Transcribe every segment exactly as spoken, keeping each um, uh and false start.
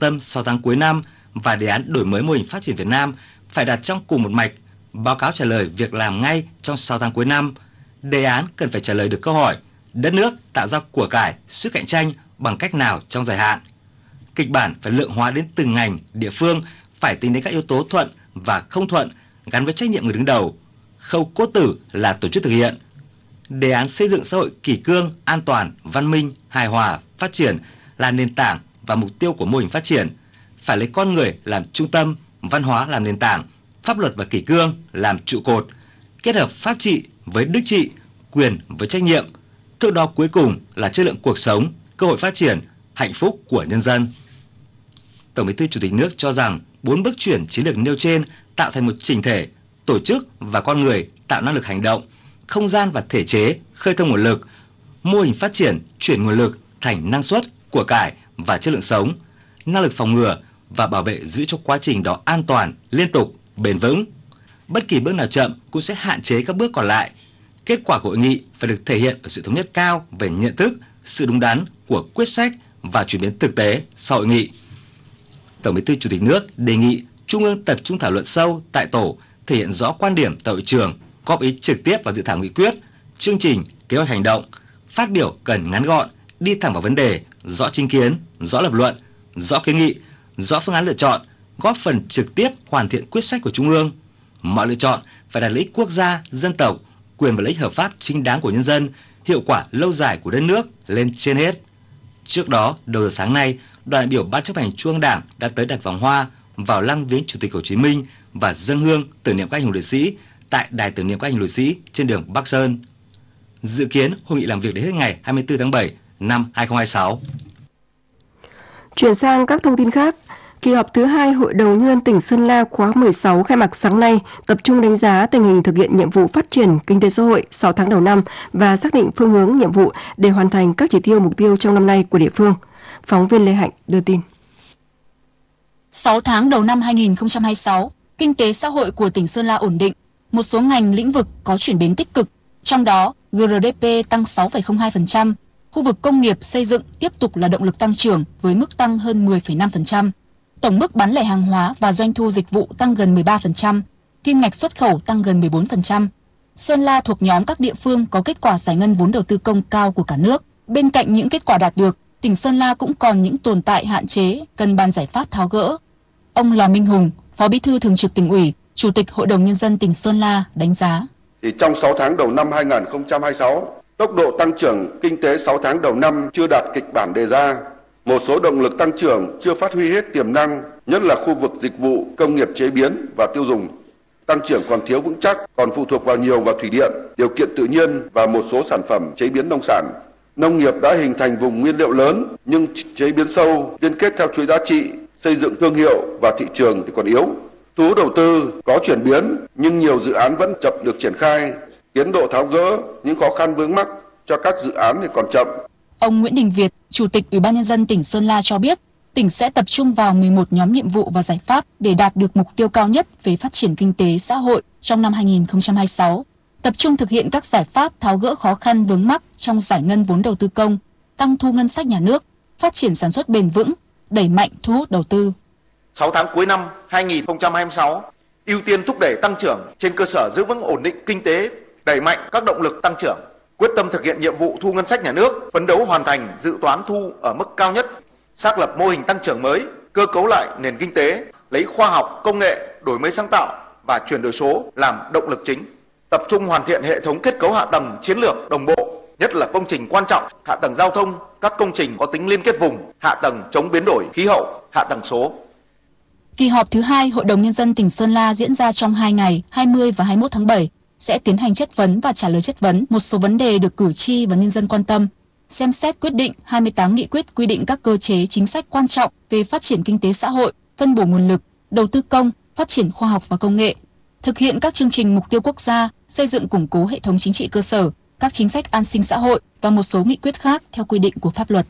tâm sáu tháng cuối năm và đề án đổi mới mô hình phát triển Việt Nam phải đặt trong cùng một mạch. Báo cáo trả lời việc làm ngay trong sáu tháng cuối năm. Đề án cần phải trả lời được câu hỏi đất nước tạo ra của cải, sức cạnh tranh bằng cách nào trong dài hạn. Kịch bản phải lượng hóa đến từng ngành, địa phương, phải tính đến các yếu tố thuận và không thuận gắn với trách nhiệm người đứng đầu. Khâu cốt tử là tổ chức thực hiện. Đề án xây dựng xã hội kỷ cương, an toàn, văn minh, hài hòa, phát triển là nền tảng và mục tiêu của mô hình phát triển. Phải lấy con người làm trung tâm, văn hóa làm nền tảng, pháp luật và kỷ cương làm trụ cột, kết hợp pháp trị với đức trị, quyền với trách nhiệm. Thước đo cuối cùng là chất lượng cuộc sống, cơ hội phát triển, hạnh phúc của nhân dân. Tổng Bí thư Chủ tịch nước cho rằng bốn bước chuyển chiến lược nêu trên tạo thành một chỉnh thể, tổ chức và con người tạo năng lực hành động, không gian và thể chế khơi thông nguồn lực, mô hình phát triển chuyển nguồn lực thành năng suất, của cải và chất lượng sống, năng lực phòng ngừa và bảo vệ giữ cho quá trình đó an toàn, liên tục, bền vững. Bất kỳ bước nào chậm cũng sẽ hạn chế các bước còn lại. Kết quả của hội nghị phải được thể hiện ở sự thống nhất cao về nhận thức, sự đúng đắn của quyết sách và chuyển biến thực tế sau hội nghị. Tổng Bí thư Chủ tịch nước đề nghị Trung ương tập trung thảo luận sâu tại tổ, thể hiện rõ quan điểm tại hội trường, góp ý trực tiếp vào dự thảo nghị quyết, chương trình, kế hoạch hành động, phát biểu cần ngắn gọn, đi thẳng vào vấn đề, rõ chính kiến, rõ lập luận, rõ kiến nghị, rõ phương án lựa chọn, góp phần trực tiếp hoàn thiện quyết sách của Trung ương. Mọi lựa chọn phải đặt lợi ích quốc gia, dân tộc, quyền và lợi ích hợp pháp chính đáng của nhân dân, hiệu quả lâu dài của đất nước lên trên hết. Trước đó, đầu giờ sáng nay, đoàn đại biểu Ban chấp hành Trung ương Đảng đã tới đặt vòng hoa vào lăng viếng Chủ tịch Hồ Chí Minh và dâng hương tưởng niệm các anh hùng liệt sĩ tại đài tưởng niệm các anh hùng liệt sĩ trên đường Bắc Sơn. Dự kiến hội nghị làm việc đến hết ngày hai mươi tư tháng bảy năm hai nghìn không trăm hai mươi sáu. Chuyển sang các thông tin khác, kỳ họp thứ hai Hội đồng Nhân dân tỉnh Sơn La khóa mười sáu khai mạc sáng nay, tập trung đánh giá tình hình thực hiện nhiệm vụ phát triển kinh tế xã hội sáu tháng đầu năm và xác định phương hướng nhiệm vụ để hoàn thành các chỉ tiêu mục tiêu trong năm nay của địa phương. Phóng viên Lê Hạnh đưa tin. sáu tháng đầu năm hai nghìn không trăm hai mươi sáu, kinh tế xã hội của tỉnh Sơn La ổn định, một số ngành lĩnh vực có chuyển biến tích cực, trong đó giê rờ đê pê tăng sáu phẩy không hai phần trăm, khu vực công nghiệp xây dựng tiếp tục là động lực tăng trưởng với mức tăng hơn mười phẩy năm phần trăm. Tổng mức bán lẻ hàng hóa và doanh thu dịch vụ tăng gần mười ba phần trăm, kim ngạch xuất khẩu tăng gần mười bốn phần trăm. Sơn La thuộc nhóm các địa phương có kết quả giải ngân vốn đầu tư công cao của cả nước. Bên cạnh những kết quả đạt được, tỉnh Sơn La cũng còn những tồn tại hạn chế cần bàn giải pháp tháo gỡ. Ông Lò Minh Hùng, Phó Bí thư Thường trực Tỉnh ủy, Chủ tịch Hội đồng Nhân dân tỉnh Sơn La đánh giá. Thì trong sáu tháng đầu năm hai nghìn không trăm hai mươi sáu, tốc độ tăng trưởng kinh tế sáu tháng đầu năm chưa đạt kịch bản đề ra. Một số động lực tăng trưởng chưa phát huy hết tiềm năng, nhất là khu vực dịch vụ, công nghiệp chế biến và tiêu dùng. Tăng trưởng còn thiếu vững chắc, còn phụ thuộc vào nhiều vào thủy điện, điều kiện tự nhiên và một số sản phẩm chế biến nông sản. Nông nghiệp đã hình thành vùng nguyên liệu lớn, nhưng chế biến sâu, liên kết theo chuỗi giá trị, xây dựng thương hiệu và thị trường thì còn yếu. Thu hút đầu tư có chuyển biến, nhưng nhiều dự án vẫn chậm được triển khai. Tiến độ tháo gỡ những khó khăn vướng mắc cho các dự án thì còn chậm. Ông Nguyễn Đình Việt, Chủ tịch Ủy ban Nhân dân tỉnh Sơn La cho biết, tỉnh sẽ tập trung vào mười một nhóm nhiệm vụ và giải pháp để đạt được mục tiêu cao nhất về phát triển kinh tế xã hội trong năm hai nghìn không trăm hai mươi sáu. Tập trung thực hiện các giải pháp tháo gỡ khó khăn vướng mắc trong giải ngân vốn đầu tư công, tăng thu ngân sách nhà nước, phát triển sản xuất bền vững, đẩy mạnh thu hút đầu tư. sáu tháng cuối năm hai nghìn không trăm hai mươi sáu, ưu tiên thúc đẩy tăng trưởng trên cơ sở giữ vững ổn định kinh tế, đẩy mạnh các động lực tăng trưởng, quyết tâm thực hiện nhiệm vụ thu ngân sách nhà nước, phấn đấu hoàn thành dự toán thu ở mức cao nhất, xác lập mô hình tăng trưởng mới, cơ cấu lại nền kinh tế, lấy khoa học, công nghệ, đổi mới sáng tạo và chuyển đổi số làm động lực chính. Tập trung hoàn thiện hệ thống kết cấu hạ tầng chiến lược đồng bộ, nhất là công trình quan trọng, hạ tầng giao thông, các công trình có tính liên kết vùng, hạ tầng chống biến đổi khí hậu, hạ tầng số. Kỳ họp thứ hai Hội đồng Nhân dân tỉnh Sơn La diễn ra trong hai ngày hai mươi và hai mươi mốt tháng bảy, sẽ tiến hành chất vấn và trả lời chất vấn một số vấn đề được cử tri và nhân dân quan tâm, xem xét quyết định hai mươi tám nghị quyết quy định các cơ chế chính sách quan trọng về phát triển kinh tế xã hội, phân bổ nguồn lực, đầu tư công, phát triển khoa học và công nghệ, thực hiện các chương trình mục tiêu quốc gia, xây dựng củng cố hệ thống chính trị cơ sở, các chính sách an sinh xã hội và một số nghị quyết khác theo quy định của pháp luật.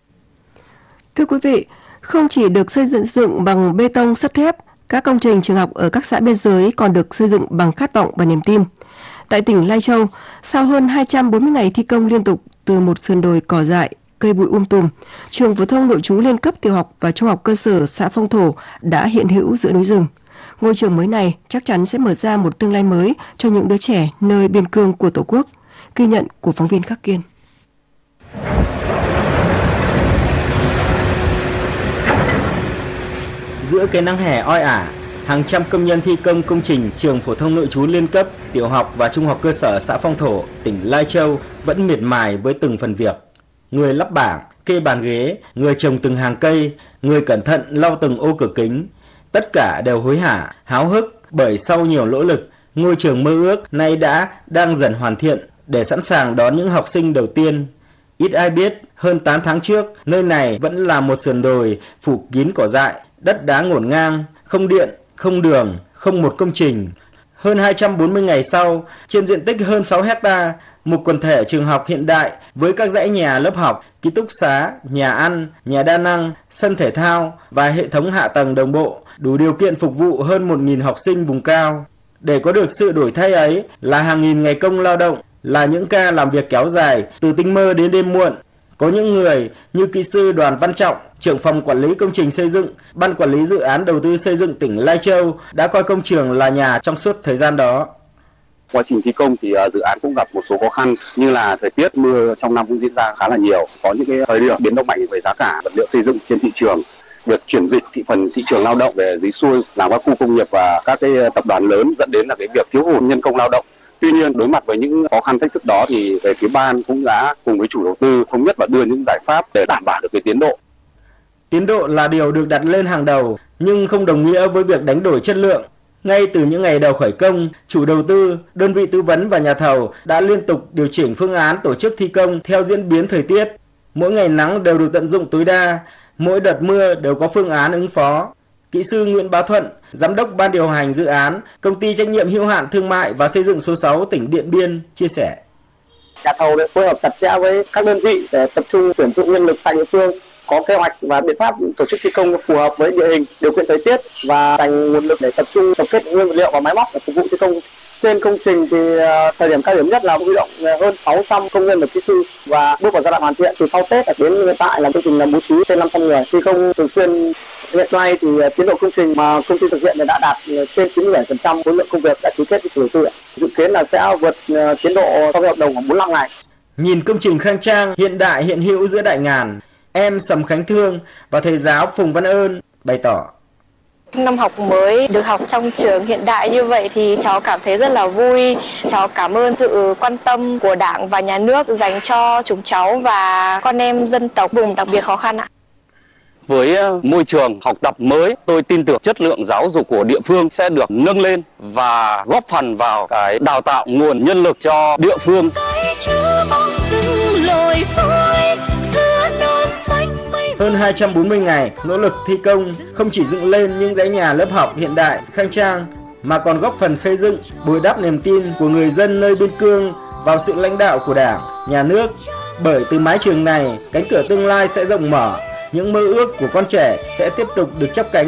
Thưa quý vị, không chỉ được xây dựng bằng bê tông sắt thép, các công trình trường học ở các xã biên giới còn được xây dựng bằng khát vọng và niềm tin. Tại tỉnh Lai Châu, sau hơn hai trăm bốn mươi ngày thi công liên tục từ một sườn đồi cỏ dại cây bụi um tùm, trường phổ thông nội trú liên cấp tiểu học và trung học cơ sở xã Phong Thổ đã hiện hữu giữa núi rừng. Ngôi trường mới này chắc chắn sẽ mở ra một tương lai mới cho những đứa trẻ nơi biên cương của Tổ quốc. Ghi nhận của phóng viên Khắc Kiên. Giữa cái nắng hè oi ả, hàng trăm công nhân thi công công trình trường phổ thông nội trú liên cấp, tiểu học và trung học cơ sở xã Phong Thổ, tỉnh Lai Châu vẫn miệt mài với từng phần việc. Người lắp bảng, kê bàn ghế, người trồng từng hàng cây, người cẩn thận lau từng ô cửa kính. Tất cả đều hối hả, háo hức bởi sau nhiều nỗ lực, ngôi trường mơ ước nay đã đang dần hoàn thiện để sẵn sàng đón những học sinh đầu tiên. Ít ai biết, hơn tám tháng trước, nơi này vẫn là một sườn đồi phủ kín cỏ dại, đất đá ngổn ngang, không điện, không đường, không một công trình. Hơn hai trăm bốn mươi ngày sau, trên diện tích hơn sáu héc ta, một quần thể trường học hiện đại với các dãy nhà lớp học, ký túc xá, nhà ăn, nhà đa năng, sân thể thao và hệ thống hạ tầng đồng bộ, đủ điều kiện phục vụ hơn một nghìn học sinh vùng cao. Để có được sự đổi thay ấy là hàng nghìn ngày công lao động, là những ca làm việc kéo dài từ tinh mơ đến đêm muộn. Có những người như kỹ sư Đoàn Văn Trọng, trưởng phòng quản lý công trình xây dựng, ban quản lý dự án đầu tư xây dựng tỉnh Lai Châu đã coi công trường là nhà trong suốt thời gian đó. Quá trình thi công thì dự án cũng gặp một số khó khăn, như là thời tiết mưa trong năm cũng diễn ra khá là nhiều, có những cái thời điểm biến động mạnh về giá cả vật liệu xây dựng trên thị trường. Việc chuyển dịch thị phần thị trường lao động về dưới xuôi làm các khu công nghiệp và các cái tập đoàn lớn dẫn đến là cái việc thiếu hụt nhân công lao động. Tuy nhiên, đối mặt với những khó khăn thách thức đó thì về phía ban cũng đã cùng với chủ đầu tư thống nhất và đưa những giải pháp để đảm bảo được cái tiến độ. Tiến độ là điều được đặt lên hàng đầu, nhưng không đồng nghĩa với việc đánh đổi chất lượng. Ngay từ những ngày đầu khởi công, chủ đầu tư, đơn vị tư vấn và nhà thầu đã liên tục điều chỉnh phương án tổ chức thi công theo diễn biến thời tiết. Mỗi ngày nắng đều được tận dụng tối đa, mỗi đợt mưa đều có phương án ứng phó. Kỹ sư Nguyễn Bá Thuận, giám đốc ban điều hành dự án, công ty trách nhiệm hữu hạn thương mại và xây dựng số sáu tỉnh Điện Biên chia sẻ. Nhà thầu đã phối hợp chặt chẽ với các đơn vị để tập trung tuyển dụng nhân lực tại địa phương, có kế hoạch và biện pháp tổ chức thi công phù hợp với địa hình, điều kiện thời tiết và dành nguồn lực để tập trung tập kết nguyên vật liệu và máy móc để phục vụ thi công. Trên công trình thì thời điểm cao điểm nhất là huy động hơn sáu trăm công nhân và kỹ sư và bước vào giai đoạn hoàn thiện. Từ sau Tết đến hiện tại là công trình là bố trí trên năm trăm người thi công thường xuyên. Hiện nay thì tiến độ công trình mà công ty thực hiện đã đạt trên chín mươi bảy phần trăm khối lượng công việc đã ký kết với chủ đầu tư. Dự kiến là sẽ vượt tiến độ so với hợp đồng khoảng bốn mươi lăm ngày. Nhìn công trình khang trang, hiện đại hiện hữu giữa đại ngàn, em Sầm Khánh Thương và thầy giáo Phùng Văn Ơn bày tỏ. Năm học mới được học trong trường hiện đại như vậy thì cháu cảm thấy rất là vui. Cháu cảm ơn sự quan tâm của Đảng và Nhà nước dành cho chúng cháu và con em dân tộc vùng đặc biệt khó khăn ạ. Với môi trường học tập mới, tôi tin tưởng chất lượng giáo dục của địa phương sẽ được nâng lên và góp phần vào cái đào tạo nguồn nhân lực cho địa phương. Hơn hai trăm bốn mươi ngày nỗ lực thi công không chỉ dựng lên những dãy nhà lớp học hiện đại, khang trang mà còn góp phần xây dựng, bồi đắp niềm tin của người dân nơi biên cương vào sự lãnh đạo của Đảng, Nhà nước. Bởi từ mái trường này, cánh cửa tương lai sẽ rộng mở, những mơ ước của con trẻ sẽ tiếp tục được chắp cánh